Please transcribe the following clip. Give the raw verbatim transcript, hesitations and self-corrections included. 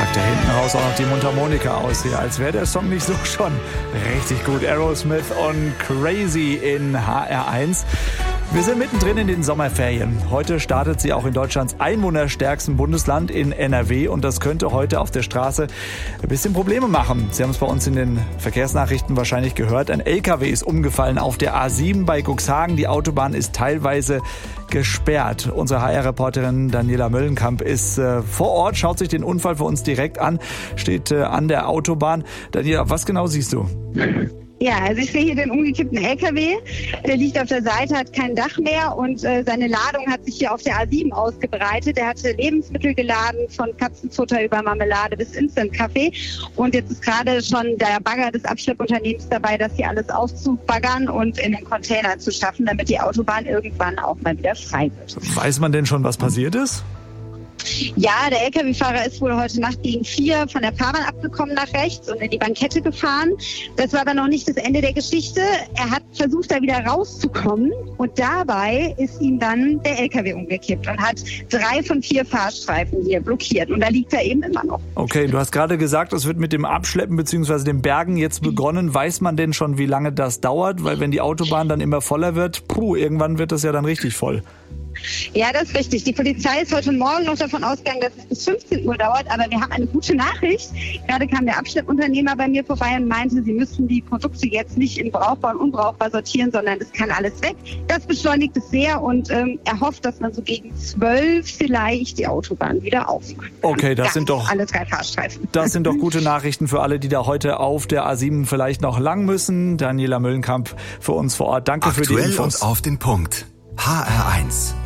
packt er hinten raus auch noch die Mundharmonika aus hier, als wäre der Song nicht so schon richtig gut. Aerosmith und Crazy in H R eins. Wir sind mittendrin in den Sommerferien. Heute startet sie auch in Deutschlands einwohnerstärksten Bundesland in N R W und das könnte heute auf der Straße ein bisschen Probleme machen. Sie haben es bei uns in den Verkehrsnachrichten wahrscheinlich gehört. Ein L K W ist umgefallen auf der A sieben bei Cuxhagen. Die Autobahn ist teilweise gesperrt. Unsere H R-Reporterin Daniela Möllenkamp ist äh, vor Ort, schaut sich den Unfall für uns direkt an, steht äh, an der Autobahn. Daniela, was genau siehst du? Ja, also ich sehe hier den umgekippten L K W. Der liegt auf der Seite, hat kein Dach mehr und äh, seine Ladung hat sich hier auf der A sieben ausgebreitet. Er hatte Lebensmittel geladen, von Katzenfutter über Marmelade bis Instant-Kaffee. Und jetzt ist gerade schon der Bagger des Abschleppunternehmens dabei, das hier alles aufzubaggern und in den Container zu schaffen, damit die Autobahn irgendwann auch mal wieder frei wird. Weiß man denn schon, was passiert ist? Ja, der L K W-Fahrer ist wohl heute Nacht gegen vier von der Fahrbahn abgekommen nach rechts und in die Bankette gefahren. Das war aber noch nicht das Ende der Geschichte. Er hat versucht, da wieder rauszukommen und dabei ist ihm dann der L K W umgekippt und hat drei von vier Fahrstreifen hier blockiert und da liegt er eben immer noch. Okay, du hast gerade gesagt, es wird mit dem Abschleppen bzw. dem Bergen jetzt begonnen. Weiß man denn schon, wie lange das dauert? Weil wenn die Autobahn dann immer voller wird, puh, irgendwann wird das ja dann richtig voll. Ja, das ist richtig. Die Polizei ist heute Morgen noch davon ausgegangen, dass es bis fünfzehn Uhr dauert, aber wir haben eine gute Nachricht. Gerade kam der Abschleppunternehmer bei mir vorbei und meinte, sie müssten die Produkte jetzt nicht in brauchbar und unbrauchbar sortieren, sondern es kann alles weg. Das beschleunigt es sehr und ähm, er hofft, dass man so gegen zwölf vielleicht die Autobahn wieder aufmacht. Okay, das ja, sind doch alle drei Fahrstreifen. Das sind doch gute Nachrichten für alle, die da heute auf der A sieben vielleicht noch lang müssen. Daniela Möllenkamp für uns vor Ort. Danke Aktuell für die Infos. Und auf den Punkt. H R eins.